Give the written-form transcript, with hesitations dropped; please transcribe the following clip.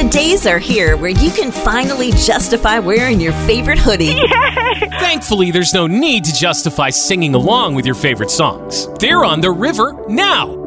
days are here where you can finally justify wearing your favorite hoodie. Yay! Thankfully, there's no need to justify singing along with your favorite songs. They're on the river now.